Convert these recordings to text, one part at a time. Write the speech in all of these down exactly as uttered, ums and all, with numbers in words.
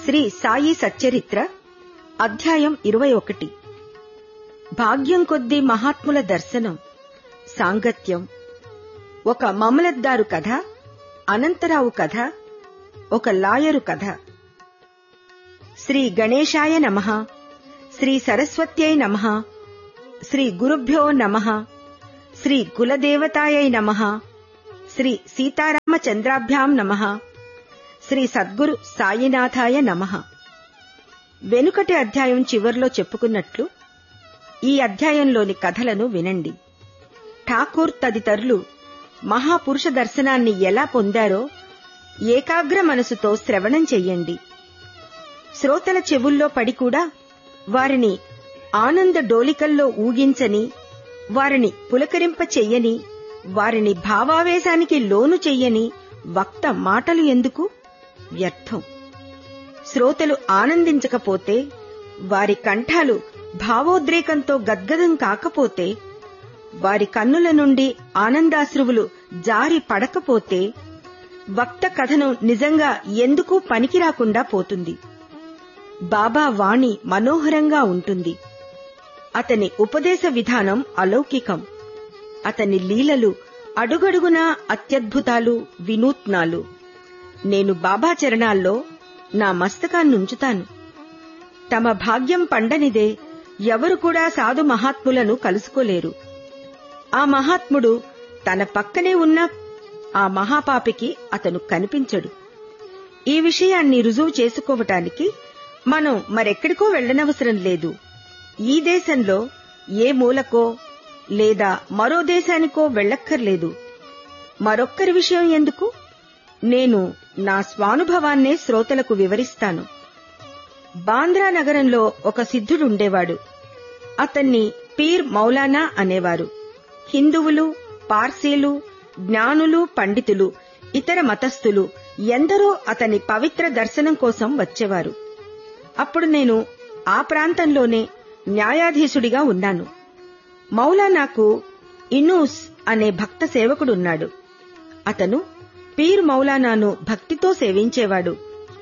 శ్రీ సాయి సచ్చరిత్ర అధ్యాయం ఇరవై ఒకటి. భాగ్యం కొద్దీ మహాత్ముల దర్శనం, సాంగత్యం. ఒక మమలద్దారు కథ, అనంతరావు కథ, ఒక లాయరు కథ. శ్రీ గణేశాయ నమః, శ్రీ సరస్వత్యై నమః, శ్రీ గురుభ్యో నమః, శ్రీ కులదేవతాయై నమః, శ్రీ సీతారామచంద్రాభ్యాం నమః, శ్రీ సద్గురు సాయినాథాయ నమః. వెనుకటి అధ్యాయం చివర్లో చెప్పుకున్నట్లు ఈ అధ్యాయంలోని కథలను వినండి. ఠాకూర్ తదితరులు మహాపురుష దర్శనాన్ని ఎలా పొందారో ఏకాగ్ర మనసుతో శ్రవణం చెయ్యండి. శ్రోతల చెవుల్లో పడి కూడా వారిని ఆనంద డోలికల్లో ఊగించని, వారిని పులకరింప చెయ్యని, వారిని భావావేశానికి లోను చెయ్యని వక్త మాటలు ఎందుకు? వ్యర్థం. శ్రోతలు ఆనందించకపోతే, వారి కంఠాలు భావోద్రేకంతో గద్గదం కాకపోతే, వారి కన్నుల నుండి ఆనందాశ్రువులు జారి పడకపోతే వక్త కథను నిజంగా ఎందుకు పనికిరాకుండా పోతుంది. బాబా వాణి మనోహరంగా ఉంటుంది. అతని ఉపదేశ విధానం అలౌకికం. అతని లీలలు అడుగడుగునా అత్యద్భుతాలు, వినూత్నాలు. నేను బాబా చరణాల్లో నా మస్తకాన్నుంచుతాను. తమ భాగ్యం పండనిదే ఎవరు కూడా సాధు మహాత్ములను కలుసుకోలేరు. ఆ మహాత్ముడు తన పక్కనే ఉన్న ఆ మహాపాపికి అతను కనిపించడు. ఈ విషయాన్ని రుజువు చేసుకోవటానికి మనం మరెక్కడికో వెళ్లనవసరం లేదు. ఈ దేశంలో ఏ మూలకో లేదా మరో దేశానికో వెళ్లక్కర్లేదు. మరొక్కరి విషయం ఎందుకు? నేను నా స్వానుభవాన్నే శ్రోతలకు వివరిస్తాను. బాంద్రా నగరంలో ఒక సిద్ధుడుండేవాడు. అతన్ని పీర్ మౌలానా అనేవారు. హిందువులు, పార్సీలు, జ్ఞానులు, పండితులు, ఇతర మతస్థులు ఎందరో అతని పవిత్ర దర్శనం కోసం వచ్చేవారు. అప్పుడు నేను ఆ ప్రాంతంలోనే న్యాయాధీశుడిగా ఉన్నాను. మౌలానాకు ఇనూస్ అనే భక్త సేవకుడున్నాడు. అతను పీర్ మౌలానాను భక్తితో సేవించేవాడు.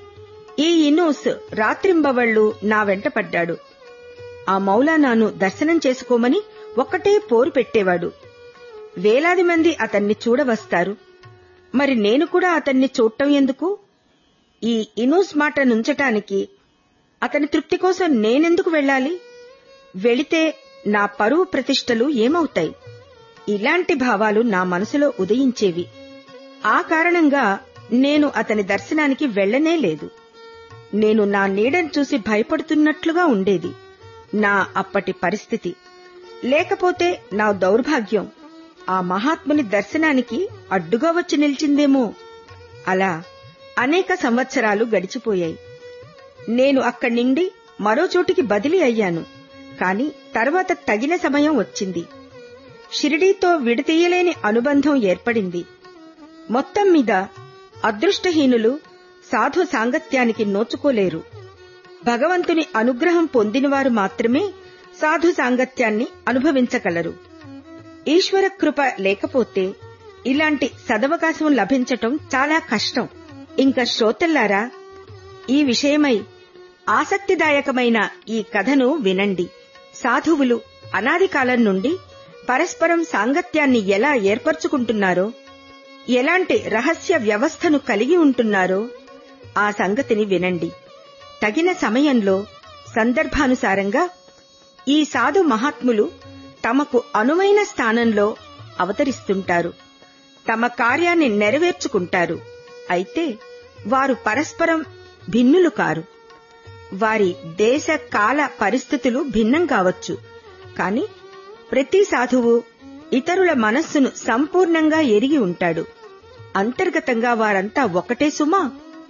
ఈ ఇనూస్ రాత్రింబవళ్లు నా వెంట పడ్డాడు. ఆ మౌలానాను దర్శనం చేసుకోమని ఒక్కటే పోరు పెట్టేవాడు. వేలాది మంది అతన్ని చూడవస్తారు. మరి నేను కూడా అతన్ని చూడటం ఎందుకు? ఈ ఇనూస్ మాట నుంచటానికి అతని తృప్తి కోసం నేనెందుకు వెళ్ళాలి? వెళితే నా పరువు ప్రతిష్టలు ఏమవుతాయి? ఇలాంటి భావాలు నా మనసులో ఉదయించేవి. ఆ కారణంగా నేను అతని దర్శనానికి వెళ్లనే లేదు. నేను నా నీడను చూసి భయపడుతున్నట్లుగా ఉండేది నా అప్పటి పరిస్థితి. లేకపోతే నా దౌర్భాగ్యం ఆ మహాత్ముని దర్శనానికి అడ్డుగా వచ్చి నిలిచిందేమో. అలా అనేక సంవత్సరాలు గడిచిపోయాయి. నేను అక్కడి నుండి మరో చోటికి బదిలీ అయ్యాను. కాని తర్వాత తగిన సమయం వచ్చింది. షిరిడీతో విడతీయలేని అనుబంధం ఏర్పడింది. మొత్తం మీద అదృష్టహీనులు సాధు సాంగత్యానికి నోచుకోలేరు. భగవంతుని అనుగ్రహం పొందినవారు మాత్రమే సాధు సాంగత్యాన్ని అనుభవించగలరు. ఈశ్వర కృప లేకపోతే ఇలాంటి సదవకాశం లభించటం చాలా కష్టం. ఇంకా శ్రోతల్లారా, ఈ విషయమై ఆసక్తిదాయకమైన ఈ కథను వినండి. సాధువులు అనాది కాలం నుండి పరస్పరం సాంగత్యాన్ని ఎలా ఏర్పరచుకుంటున్నారో, ఎలాంటి రహస్య వ్యవస్థను కలిగి ఉంటున్నారో ఆ సంగతిని వినండి. తగిన సమయంలో సందర్భానుసారంగా ఈ సాధు మహాత్ములు తమకు అనువైన స్థానంలో అవతరిస్తుంటారు. తమ కార్యాన్ని నెరవేర్చుకుంటారు. అయితే వారు పరస్పరం భిన్నులు కారు. వారి దేశ కాల పరిస్థితులు భిన్నం కావచ్చు. కాని ప్రతి సాధువు ఇతరుల మనస్సును సంపూర్ణంగా ఎరిగి ఉంటాడు. అంతర్గతంగా వారంతా ఒకటే సుమా.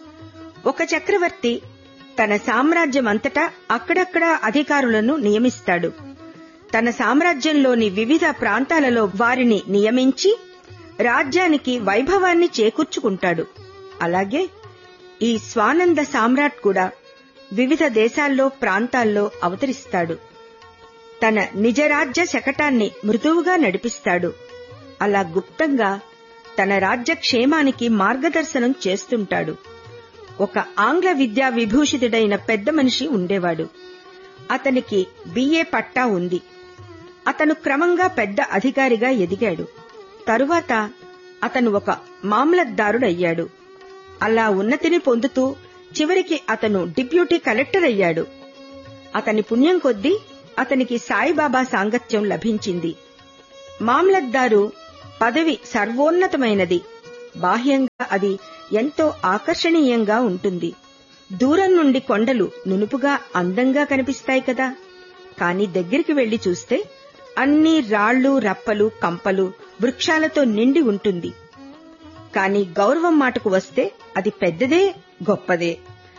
ఒక చక్రవర్తి తన సామ్రాజ్యమంతటా అక్కడక్కడా అధికారులను నియమిస్తాడు. తన సామ్రాజ్యంలోని వివిధ ప్రాంతాలలో వారిని నియమించి రాజ్యానికి వైభవాన్ని చేకూర్చుకుంటాడు. అలాగే ఈ స్వానంద సామ్రాట్ కూడా వివిధ దేశాల్లో, ప్రాంతాల్లో అవతరిస్తాడు. తన నిజరాజ్య శకటాన్ని మృదువుగా నడిపిస్తాడు. అలా గుప్తంగా తన రాజ్యక్షేమానికి మార్గదర్శనం చేస్తుంటాడు. ఒక ఆంగ్ల విద్యా విభూషితుడైన పెద్ద మనిషి ఉండేవాడు. అతనికి బిఏ పట్టా ఉంది. అతను క్రమంగా పెద్ద అధికారిగా ఎదిగాడు. తరువాత అతను ఒక మామలత్దారుడయ్యాడు. అలా ఉన్నతిని పొందుతూ చివరికి అతను డిప్యూటీ కలెక్టర్ అయ్యాడు. అతని పుణ్యం కొద్దీ అతనికి సాయిబాబా సాంగత్యం లభించింది. మామలత్దారు పదవి సర్వోన్నతమైనది. బాహ్యంగా అది ఎంతో ఆకర్షణీయంగా ఉంటుంది. దూరం నుండి కొండలు నునుపుగా అందంగా కనిపిస్తాయి కదా. కాని దగ్గరికి వెళ్లి చూస్తే అన్ని రాళ్లు, రప్పలు, కంపలు, వృక్షాలతో నిండి ఉంటుంది. కాని గౌరవం మాటకు వస్తే అది పెద్దదే, గొప్పదే.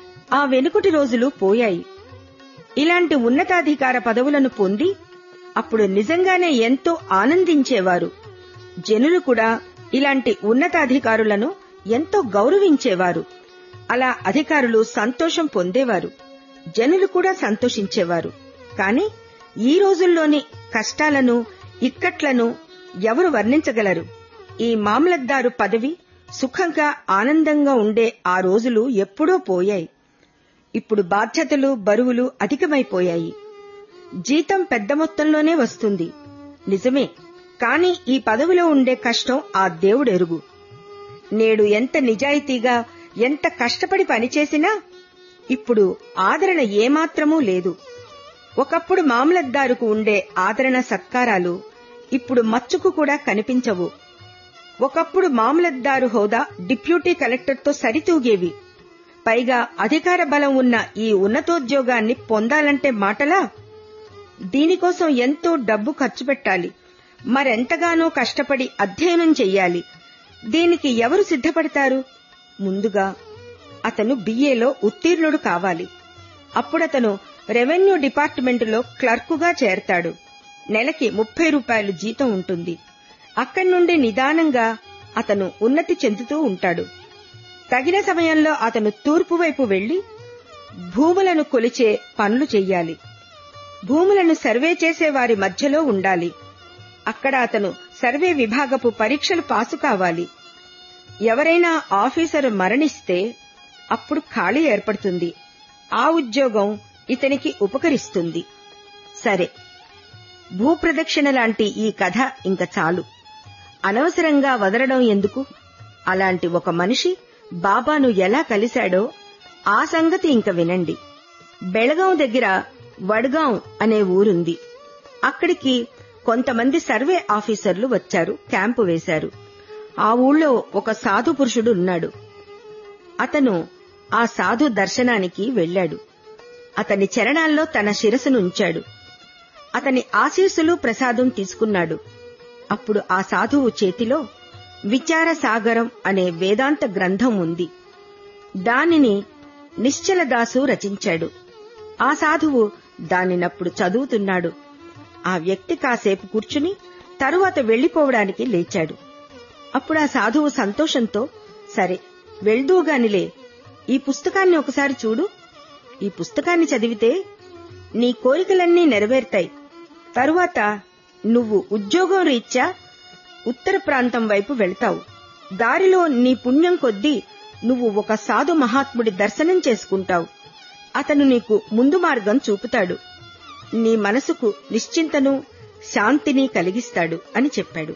ఆ వెనుకటి రోజులు పోయాయి. ఇలాంటి ఉన్నతాధికార పదవులను పొంది అప్పుడు నిజంగానే ఎంతో ఆనందించేవారు. జనులు కూడా ఇలాంటి ఉన్నతాధికారులను ఎంతో గౌరవించేవారు. అలా అధికారులు సంతోషం పొందేవారు, జనులు కూడా సంతోషించేవారు. కాని ఈ రోజుల్లోని కష్టాలను, ఇక్కట్లను ఎవరు వర్ణించగలరు? ఈ మామలత్దారు పదవి సుఖంగా, ఆనందంగా ఉండే ఆ రోజులు ఎప్పుడో పోయాయి. ఇప్పుడు బాధ్యతలు, బరువులు అధికమైపోయాయి. జీతం పెద్ద మొత్తంలోనే వస్తుంది, నిజమే. కాని ఈ పదవిలో ఉండే కష్టం ఆ దేవుడెరుగు. నేడు ఎంత నిజాయితీగా, ఎంత కష్టపడి పనిచేసినా ఇప్పుడు ఆదరణ ఏమాత్రమూ లేదు. ఒకప్పుడు మామలత్దారుకు ఉండే ఆదరణ సత్కారాలు ఇప్పుడు మచ్చుకు కూడా కనిపించవు. ఒకప్పుడు మామలత్దారు హోదా డిప్యూటీ కలెక్టర్తో సరితూగేవి. పైగా అధికార బలం ఉన్న ఈ ఉన్నతోద్యోగాన్ని పొందాలంటే మాటలా? దీనికోసం ఎంతో డబ్బు ఖర్చు పెట్టాలి, మరెంతగానో కష్టపడి అధ్యయనం చెయ్యాలి. దీనికి ఎవరు సిద్ధపడతారు? ముందుగా అతను బిఏలో ఉత్తీర్ణుడు కావాలి. అప్పుడతను రెవెన్యూ డిపార్ట్మెంటులో క్లర్కుగా చేరతాడు. నెలకి ముప్పై రూపాయలు జీతం ఉంటుంది. అక్కడి నుండి నిదానంగా అతను ఉన్నతి చెందుతూ ఉంటాడు. తగిన సమయంలో అతను తూర్పు వైపు వెళ్లి భూములను కొలిచే పనులు చెయ్యాలి. భూములను సర్వే చేసే వారి మధ్యలో ఉండాలి. అక్కడ అతను సర్వే విభాగపు పరీక్షలు పాసు కావాలి. ఎవరైనా ఆఫీసరు మరణిస్తే అప్పుడు ఖాళీ ఏర్పడుతుంది. ఆ ఉద్యోగం ఇతనికి ఉపకరిస్తుంది. సరే, భూప్రదక్షిణ లాంటి ఈ కథ ఇంక చాలు. అనవసరంగా వదలడం ఎందుకు? అలాంటి ఒక మనిషి బాబాను ఎలా కలిశాడో ఆ సంగతి ఇంక వినండి. బెళగాం దగ్గర వడ్గాం అనే ఊరుంది. అక్కడికి కొంతమంది సర్వే ఆఫీసర్లు వచ్చారు, క్యాంపు వేశారు. ఆ ఊళ్ళో ఒక సాధు పురుషుడు ఉన్నాడు. అతను ఆ సాధు దర్శనానికి వెళ్లాడు. అతని చరణాల్లో తన శిరస్సునుంచాడు. అతని ఆశీస్సులు, ప్రసాదం తీసుకున్నాడు. అప్పుడు ఆ సాధువు చేతిలో విచార సాగరం అనే వేదాంత గ్రంథం ఉంది. దానిని నిశ్చలదాసు రచించాడు. ఆ సాధువు దానినప్పుడు చదువుతున్నాడు. ఆ వ్యక్తి కాసేపు కూర్చుని తరువాత వెళ్లిపోవడానికి లేచాడు. అప్పుడు ఆ సాధువు సంతోషంతో, సరే వెళ్దూగానిలే, ఈ పుస్తకాన్ని ఒకసారి చూడు. ఈ పుస్తకాన్ని చదివితే నీ కోరికలన్నీ నెరవేరుతాయి. తరువాత నువ్వు ఉద్యోగం రీత్యా ఉత్తర ప్రాంతం వైపు వెళ్తావు. దారిలో నీ పుణ్యం కొద్దీ నువ్వు ఒక సాధు మహాత్ముడి దర్శనం చేసుకుంటావు. అతను నీకు ముందు మార్గం చూపుతాడు. నీ మనసుకు నిశ్చింతను, శాంతిని కలిగిస్తాడు అని చెప్పాడు.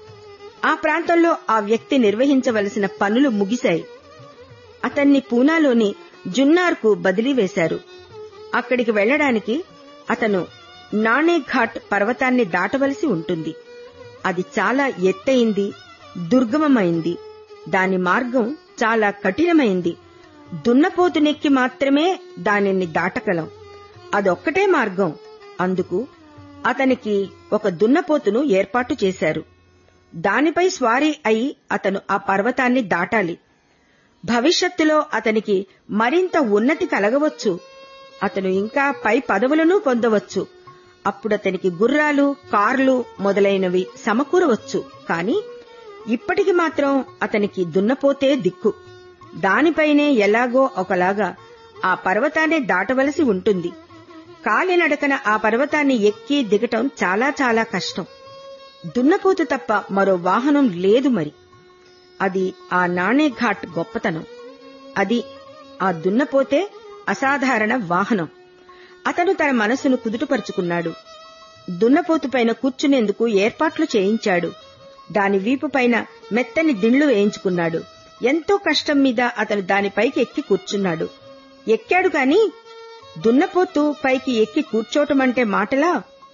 ఆ ప్రాంతంలో ఆ వ్యక్తి నిర్వహించవలసిన పనులు ముగిశాయి. అతన్ని పూనాలోని జున్నార్కు బదిలీ వేశారు. అక్కడికి వెళ్లడానికి అతను నాణేఘాట్ పర్వతాన్ని దాటవలసి ఉంటుంది. అది చాలా ఎత్తైంది, దుర్గమమైంది. దాని మార్గం చాలా కఠినమైంది. దున్నపోతునెక్కి మాత్రమే దానిని దాటగలం. అదొక్కటే మార్గం. అందుకు అతనికి ఒక దున్నపోతును ఏర్పాటు చేశారు. దానిపై స్వారీ అయి అతను ఆ పర్వతాన్ని దాటాలి. భవిష్యత్తులో అతనికి మరింత ఉన్నతి కలగవచ్చు. అతను ఇంకా పై పదవులను పొందవచ్చు. అప్పుడతనికి గుర్రాలు, కార్లు మొదలైనవి సమకూరవచ్చు. కాని ఇప్పటికి మాత్రం అతనికి దున్నపోతే దిక్కు. దానిపైనే ఎలాగో ఒకలాగా ఆ పర్వతాన్ని దాటవలసి ఉంటుంది. కాలినడకన ఆ పర్వతాన్ని ఎక్కి దిగటం చాలా చాలా కష్టం. దున్నపోతు తప్ప మరో వాహనం లేదు. మరి అది ఆ నాణేఘాట్ గొప్పతనం. అది ఆ దున్నపోతే అసాధారణ వాహనం. అతను తన మనసును కుదుటపరుచుకున్నాడు. దున్నపోతుపైన కూర్చునేందుకు ఏర్పాట్లు చేయించాడు. దాని వీపుపైన మెత్తని దిండ్లు వేయించుకున్నాడు. ఎంతో కష్టం మీద అతను దానిపైకి ఎక్కి కూర్చున్నాడు. ఎక్కాడు కాని దున్నపోతు పైకి ఎక్కి కూర్చోటమంటే మాటలా?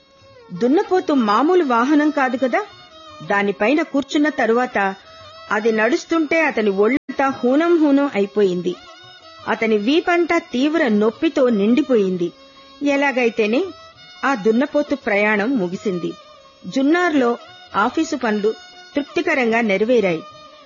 దున్నపోతు మామూలు వాహనం కాదు కదా. దానిపైన కూర్చున్న తరువాత అది నడుస్తుంటే అతని ఒళ్ళంతా హూనం హూనం అయిపోయింది. అతని వీపంతా తీవ్ర నొప్పితో నిండిపోయింది. ఎలాగైతేనే ఆ దున్నపోతు ప్రయాణం ముగిసింది. జున్నార్లో ఆఫీసు పనులు తృప్తికరంగా నెరవేరాయి.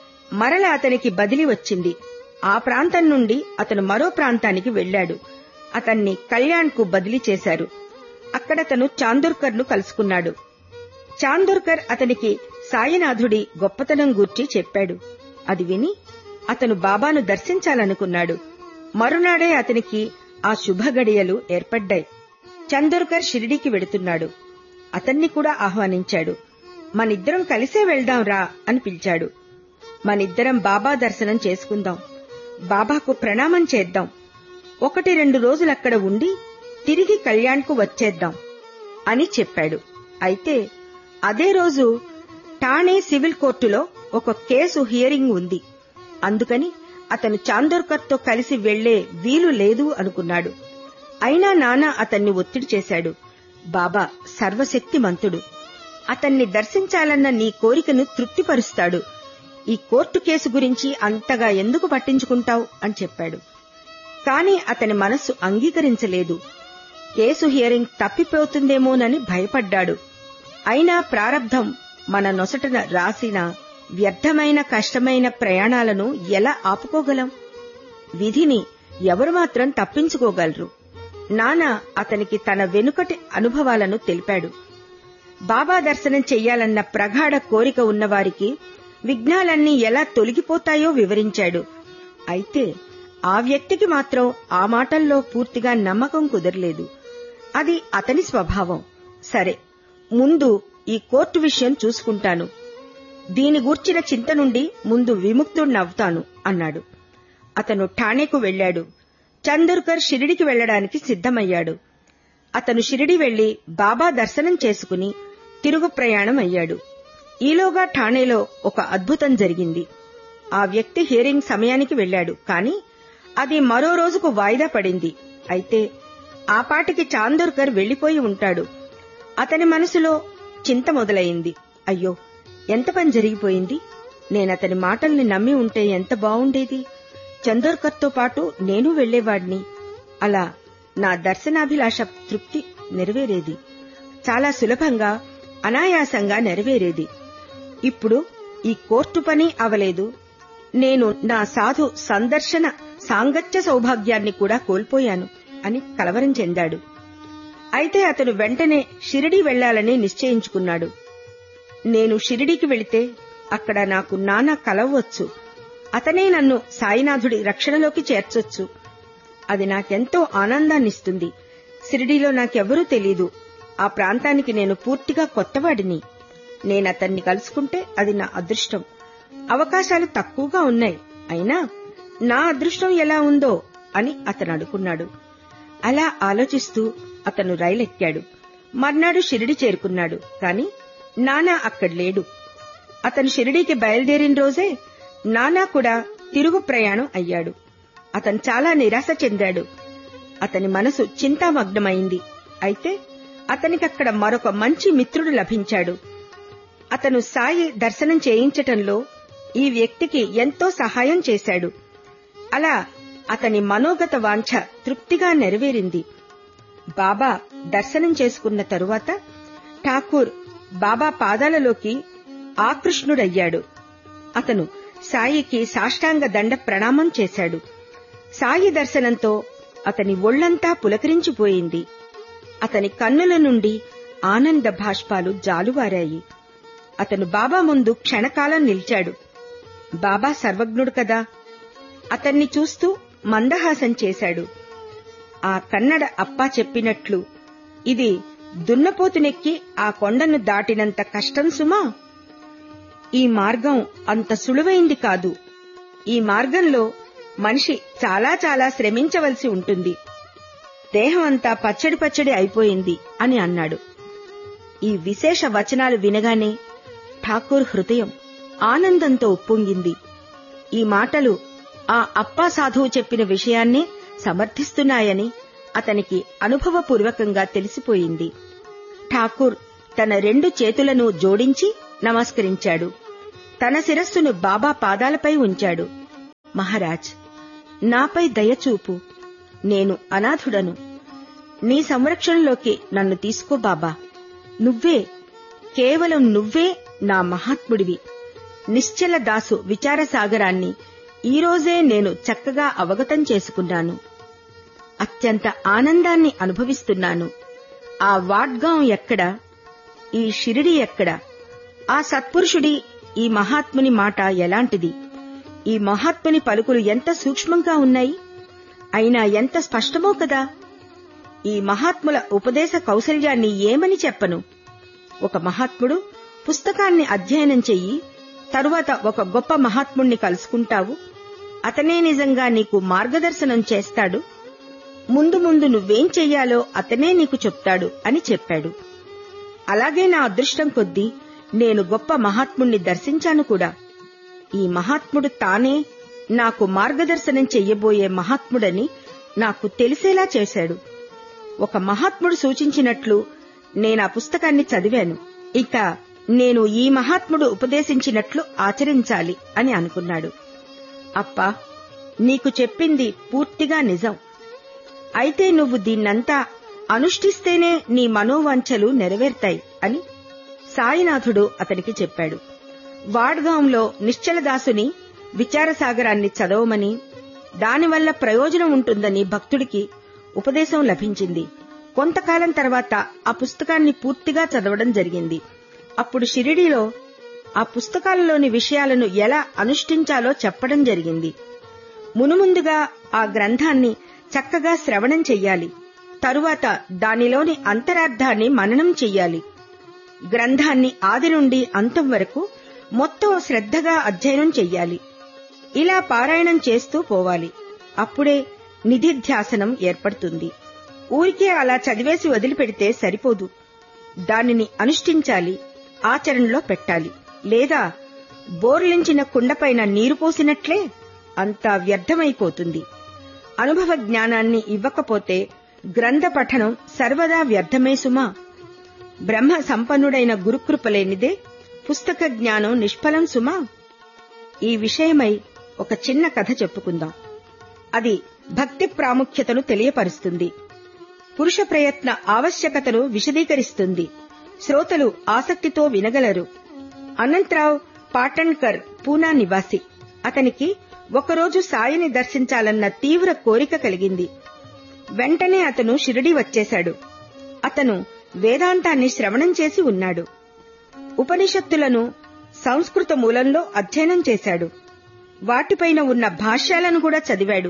మరల అతనికి బదిలీ వచ్చింది. ఆ ప్రాంతం నుండి అతను మరో ప్రాంతానికి వెళ్లాడు. అతన్ని కళ్యాణ్కు బదిలీ చేశారు. అక్కడతను చాందోర్కర్ ను కలుసుకున్నాడు. చాందోర్కర్ అతనికి సాయినాథుడి గొప్పతనం గూర్చి చెప్పాడు. అది విని అతను బాబాను దర్శించాలనుకున్నాడు. మరునాడే అతనికి ఆ శుభగడియలు ఏర్పడ్డాయి. చాందోర్కర్ షిరిడీకి వెడుతున్నాడు. అతన్ని కూడా ఆహ్వానించాడు. మనిద్దరం కలిసే వెళ్దాం రా అని పిలిచాడు. మనిద్దరం బాబా దర్శనం చేసుకుందాం, బాబాకు ప్రణామం చేద్దాం, ఒకటి రెండు రోజులక్కడ ఉండి తిరిగి కళ్యాణ్కు వచ్చేద్దాం అని చెప్పాడు. అయితే అదే రోజు ఠాణే సివిల్ కోర్టులో ఒక కేసు హియరింగ్ ఉంది. అందుకని అతను చాందోర్కర్తో కలిసి వెళ్లే వీలు లేదు అనుకున్నాడు. అయినా నాన్న అతన్ని ఒత్తిడి చేశాడు. బాబా సర్వశక్తిమంతుడు, అతన్ని దర్శించాలన్న నీ కోరికను తృప్తిపరుస్తాడు. ఈ కోర్టు కేసు గురించి అంతగా ఎందుకు పట్టించుకుంటావు అని చెప్పాడు. కాని అతని మనస్సు అంగీకరించలేదు. కేసు హియరింగ్ తప్పిపోతుందేమోనని భయపడ్డాడు. అయినా ప్రారబ్ధం మన నొసటన రాసిన వ్యర్థమైన కష్టమైన ప్రయాణాలను ఎలా ఆపుకోగలం? విధిని ఎవరు మాత్రం తప్పించుకోగలరు? నాన్న అతనికి తన వెనుకటి అనుభవాలను తెలిపాడు. బాబా దర్శనం చెయ్యాలన్న ప్రగాఢ కోరిక ఉన్నవారికి విఘ్నాలన్నీ ఎలా తొలగిపోతాయో వివరించాడు. అయితే ఆ వ్యక్తికి మాత్రం ఆ మాటల్లో పూర్తిగా నమ్మకం కుదరలేదు. అది అతని స్వభావం. సరే, ముందు ఈ కోర్టు విషయం చూసుకుంటాను, దీని గూర్చిన చింత నుండి ముందు విముక్తుడినవుతాను అన్నాడు. అతను ఠాణేకు వెళ్లాడు. చందోర్కర్ షిరిడికి వెళ్లడానికి సిద్ధమయ్యాడు. అతను షిరిడి వెళ్లి బాబా దర్శనం చేసుకుని తిరుగు ప్రయాణం అయ్యాడు. ఈలోగా ఠాణేలో ఒక అద్భుతం జరిగింది. ఆ వ్యక్తి హియరింగ్ సమయానికి వెళ్లాడు, కాని అది మరో రోజుకు వాయిదా పడింది. అయితే ఆపాటికి చాందోర్కర్ వెళ్లిపోయి ఉంటాడు. అతని మనసులో చింత మొదలైంది. అయ్యో, ఎంత పని జరిగిపోయింది! నేనతని మాటల్ని నమ్మి ఉంటే ఎంత బావుండేది. చందోర్కర్తో పాటు నేను వెళ్లేవాడిని. అలా నా దర్శనాభిలాష తృప్తి నెరవేరేది. చాలా సులభంగా అనాయాసంగా నెరవేరేది. ఇప్పుడు ఈ కోర్టు పని అవలేదు. నేను నా సాధు సందర్శన సాంగత్య సౌభాగ్యాన్ని కూడా కోల్పోయాను అని కలవరం చెందాడు. అయితే అతను వెంటనే షిరిడీ వెళ్లాలని నిశ్చయించుకున్నాడు. నేను షిరిడీకి వెళితే అక్కడ నాకు నాన్న కలవచ్చు. అతనే నన్ను సాయినాథుడి రక్షణలోకి చేర్చొచ్చు. అది నాకెంతో ఆనందాన్నిస్తుంది. షిరిడీలో నాకెవ్వరూ తెలీదు. ఆ ప్రాంతానికి నేను పూర్తిగా కొత్తవాడిని. నేనతన్ని కలుసుకుంటే అది నా అదృష్టం. అవకాశాలు తక్కువగా ఉన్నాయి. అయినా నా అదృష్టం ఎలా ఉందో అని అతను అనుకున్నాడు. అలా ఆలోచిస్తూ అతను రైలెక్కాడు. మర్నాడు షిరిడి చేరుకున్నాడు. కాని నానా అక్కడ లేడు. అతను షిరిడీకి బయలుదేరిన రోజే నానా కూడా తిరుగు ప్రయాణం అయ్యాడు. అతను చాలా నిరాశ చెందాడు. అతని మనసు చింతామగ్నమైంది. అయితే అతనికక్కడ మరొక మంచి మిత్రుడు లభించాడు. అతను సాయి దర్శనం చేయించటంలో ఈ వ్యక్తికి ఎంతో సహాయం చేశాడు. అలా అతని మనోగత వాంఛ తృప్తిగా నెరవేరింది. బాబా దర్శనం చేసుకున్న తరువాత ఠాకూర్ బాబా పాదాలలోకి ఆకృష్ణుడయ్యాడు. అతను సాయికి సాష్టాంగ దండ ప్రణామం చేశాడు. సాయి దర్శనంతో అతని ఒళ్లంతా పులకరించిపోయింది. అతని కన్నుల నుండి ఆనంద భాష్పాలు జాలువారాయి. అతను బాబా ముందు క్షణకాలం నిలిచాడు. బాబా సర్వజ్ఞుడు కదా. అతన్ని చూస్తూ మందహాసం చేశాడు. ఆ కన్నడ అప్పా చెప్పినట్లు ఇది దున్నపోతునెక్కి ఆ కొండను దాటినంత కష్టం సుమా. ఈ మార్గం అంత సులువైంది కాదు. ఈ మార్గంలో మనిషి చాలా చాలా శ్రమించవలసి ఉంటుంది. దేహం అంతా పచ్చడి పచ్చడి అయిపోయింది అని అన్నాడు. ఈ విశేష వచనాలు వినగానే ఠాకూర్ హృదయం ఆనందంతో ఉప్పొంగింది. ఈ మాటలు ఆ అప్పా సాధువు చెప్పిన విషయాన్నే సమర్థిస్తున్నాయని అతనికి అనుభవపూర్వకంగా తెలిసిపోయింది. ఠాకూర్ తన రెండు చేతులను జోడించి నమస్కరించాడు. తన శిరస్సును బాబా పాదాలపై ఉంచాడు. మహారాజ్, నాపై దయచూపు. నేను అనాథుడను. నీ సంరక్షణలోకి నన్ను తీసుకో బాబా. నువ్వే, కేవలం నువ్వే నా మహాత్ముడివి. నిశ్చల దాసు విచారసాగరాన్ని ఈరోజే నేను చక్కగా అవగతం చేసుకున్నాను. అత్యంత ఆనందాన్ని అనుభవిస్తున్నాను. ఆ వాడ్గాం ఎక్కడ? ఈ షిరిడి ఎక్కడ? ఆ సత్పురుషుడి, ఈ మహాత్ముని మాట ఎలాంటిది? ఈ మహాత్ముని పలుకులు ఎంత సూక్ష్మంగా ఉన్నాయి, అయినా ఎంత స్పష్టమో కదా. ఈ మహాత్ముల ఉపదేశ కౌశల్యాన్ని ఏమని చెప్పను? ఒక మహాత్ముడు పుస్తకాన్ని అధ్యయనం చెయ్యి, తరువాత ఒక గొప్ప మహాత్ముణ్ణి కలుసుకుంటావు. అతనే నిజంగా నీకు మార్గదర్శనం చేస్తాడు. ముందు ముందు నువ్వేం చెయ్యాలో అతనే నీకు చెప్తాడు అని చెప్పాడు. అలాగే నా అదృష్టం కొద్దీ నేను గొప్ప మహాత్ముణ్ణి దర్శించాను కూడా. ఈ మహాత్ముడు తానే నాకు మార్గదర్శనం చెయ్యబోయే మహాత్ముడని నాకు తెలిసేలా చేశాడు. ఒక మహాత్ముడు సూచించినట్లు నేనా పుస్తకాన్ని చదివాను. ఇక నేను ఈ మహాత్ముడు ఉపదేశించినట్లు ఆచరించాలి అని అనుకున్నాడు. అప్పా, నీకు చెప్పింది పూర్తిగా నిజం. అయితే నువ్వు దీన్నంతా అనుష్ఠిస్తేనే నీ మనోవాంఛలు నెరవేర్తాయి అని సాయినాథుడు అతనికి చెప్పాడు. వాడ్గాంలో నిశ్చలదాసుని విచారసాగరాన్ని చదవమని, దానివల్ల ప్రయోజనం ఉంటుందని భక్తుడికి ఉపదేశం లభించింది. కొంతకాలం తర్వాత ఆ పుస్తకాన్ని పూర్తిగా చదవడం జరిగింది. అప్పుడు షిరిడీలో ఆ పుస్తకాలలోని విషయాలను ఎలా అనుష్ఠించాలో చెప్పడం జరిగింది. మునుముందుగా ఆ గ్రంథాన్ని చక్కగా శ్రవణం చెయ్యాలి. తరువాత దానిలోని అంతరార్థాన్ని మననం చెయ్యాలి. గ్రంథాన్ని ఆది నుండి అంతం వరకు మొత్తం శ్రద్ధగా అధ్యయనం చెయ్యాలి. ఇలా పారాయణం చేస్తూ పోవాలి. అప్పుడే నిధిధ్యాసనం ఏర్పడుతుంది. ఊరికే అలా చదివేసి వదిలిపెడితే సరిపోదు. దానిని అనుష్ఠించాలి, ఆచరణలో పెట్టాలి. లేదా బోర్లించిన కుండపైన నీరు పోసినట్లే అంతా వ్యర్థమైపోతుంది. అనుభవ జ్ఞానాన్ని ఇవ్వకపోతే గ్రంథ పఠనం సర్వదా వ్యర్థమే సుమా. బ్రహ్మ సంపన్నుడైన గురుకృపలేనిదే పుస్తక జ్ఞానం నిష్ఫలం సుమా. ఈ విషయమై ఒక చిన్న కథ చెప్పుకుందాం. అది భక్తి ప్రాముఖ్యతను తెలియపరుస్తుంది. పురుష ప్రయత్న ఆవశ్యకతను విశదీకరిస్తుంది. శ్రోతలు ఆసక్తితో వినగలరు. అనంతరావు పాటన్కర్ పూనా నివాసి. అతనికి ఒకరోజు సాయిని దర్శించాలన్న తీవ్ర కోరిక కలిగింది. వెంటనే అతను షిరిడీ వచ్చేశాడు. అతను వేదాంతాన్ని శ్రవణం చేసి ఉన్నాడు. ఉపనిషత్తులను సంస్కృత మూలంలో అధ్యయనం చేశాడు. వాటిపైన ఉన్న భాష్యాలను కూడా చదివాడు.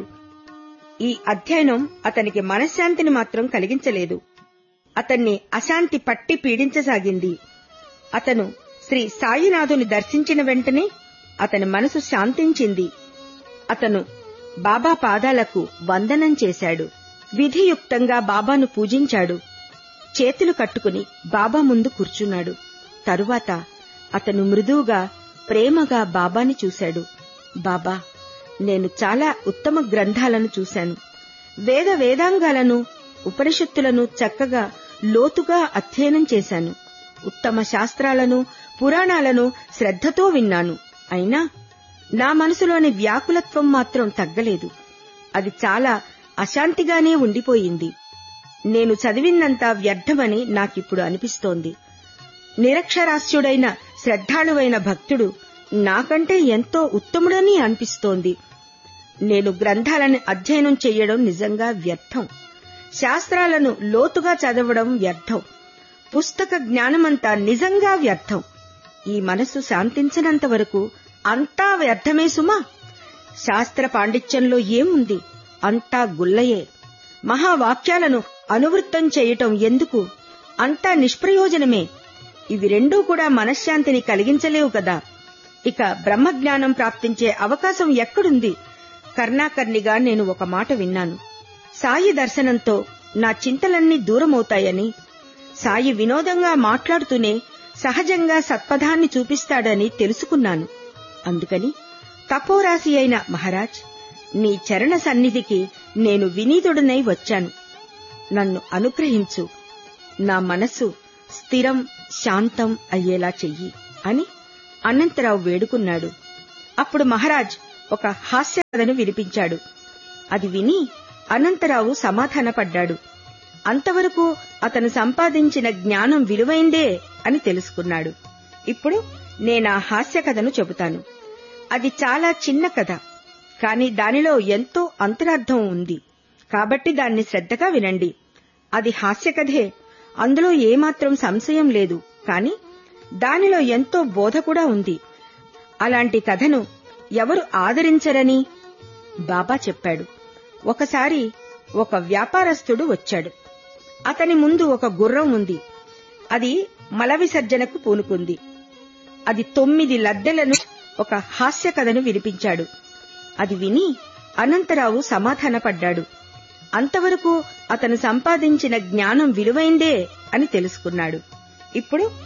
ఈ అధ్యయనం అతనికి మనశ్శాంతిని మాత్రం కలిగించలేదు. అతన్ని అశాంతి పట్టి పీడించసాగింది. అతను శ్రీ సాయినాథుని దర్శించిన వెంటనే అతని మనసు శాంతించింది. అతను బాబా పాదాలకు వందనం చేశాడు. విధియుక్తంగా బాబాను పూజించాడు. చేతులు కట్టుకుని బాబా ముందు కూర్చున్నాడు. తరువాత అతను మృదువుగా, ప్రేమగా బాబాని చూశాడు. బాబా, నేను చాలా ఉత్తమ గ్రంథాలను చూశాను. వేద వేదాంగాలను, ఉపనిషత్తులను చక్కగా లోతుగా అధ్యయనం చేశాను. ఉత్తమ శాస్త్రాలను, పురాణాలను శ్రద్ధతో విన్నాను. అయినా నా మనసులోని వ్యాకులత్వం మాత్రం తగ్గలేదు. అది చాలా అశాంతిగానే ఉండిపోయింది. నేను చదివిందంతా వ్యర్థమని నాకిప్పుడు అనిపిస్తోంది. నిరక్షరాస్యుడైన శ్రద్ధాళువైన భక్తుడు నాకంటే ఎంతో ఉత్తముడని అనిపిస్తోంది. నేను గ్రంథాలను అధ్యయనం చెయ్యడం నిజంగా వ్యర్థం. శాస్త్రాలను లోతుగా చదవడం వ్యర్థం. పుస్తక జ్ఞానమంతా నిజంగా వ్యర్థం. ఈ మనసు శాంతించినంత వరకు అంతా వ్యర్థమే సుమా. శాస్త్ర పాండిత్యంలో ఏముంది? అంతా గుల్లయే. మహావాక్యాలను అనువృత్తం చేయటం ఎందుకు? అంతా నిష్ప్రయోజనమే. ఇవి రెండూ కూడా మనశ్శాంతిని కలిగించలేవు కదా. ఇక బ్రహ్మజ్ఞానం ప్రాప్తించే అవకాశం ఎక్కడుంది? కర్ణాకర్ణిగా నేను ఒక మాట విన్నాను. సాయి దర్శనంతో నా చింతలన్నీ దూరమవుతాయని, సాయి వినోదంగా మాట్లాడుతూనే సహజంగా సత్పథాన్ని చూపిస్తాడని తెలుసుకున్నాను. అందుకని తపోరాశి అయిన మహారాజ్, నీ చరణ సన్నిధికి నేను వినీతుడనై వచ్చాను. నన్ను అనుగ్రహించు, నా మనస్సు స్థిరం శాంతం అయ్యేలా చెయ్యి అని అనంతరావు వేడుకున్నాడు. అప్పుడు మహారాజ్ ఒక హాస్య కథను వినిపించాడు. అది విని అనంతరావు సమాధానపడ్డాడు. అంతవరకు అతను సంపాదించిన జ్ఞానం విలువైందే అని తెలుసుకున్నాడు. ఇప్పుడు నేనా హాస్య కథను చెబుతాను. అది చాలా చిన్న కథ, కాని దానిలో ఎంతో అంతరార్థం ఉంది. కాబట్టి దాన్ని శ్రద్ధగా వినండి. అది హాస్య కథే, అందులో ఏమాత్రం సంశయం లేదు. కాని దానిలో ఎంతో బోధ కూడా ఉంది. అలాంటి కథను ఎవరు ఆదరించరని బాబా చెప్పాడు. ఒకసారి ఒక వ్యాపారస్తుడు వచ్చాడు. అతని ముందు ఒక గుర్రం ఉంది. అది మల విసర్జనకు పూనుకుంది. అది తొమ్మిది లద్దెలను ఒక హాస్య కథను వినిపించాడు. అది విని అనంతరావు సమాధానపడ్డాడు. అంతవరకు అతను సంపాదించిన జ్ఞానం విలువైందే అని తెలుసుకున్నాడు. ఇప్పుడు